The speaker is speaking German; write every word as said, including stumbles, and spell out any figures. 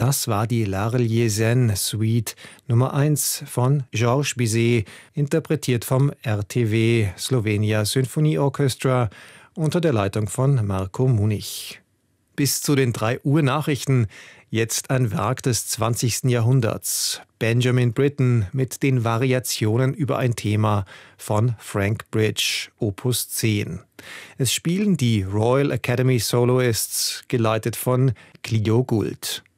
Das war die L'Arlésienne Suite Nummer eins von Georges Bizet, interpretiert vom R T W Slovenia Symphony Orchestra unter der Leitung von Marko Munich. Bis zu den drei Uhr Nachrichten jetzt ein Werk des zwanzigsten Jahrhunderts. Benjamin Britten mit den Variationen über ein Thema von Frank Bridge, Opus zehn. Es spielen die Royal Academy Soloists, geleitet von Clio Gould.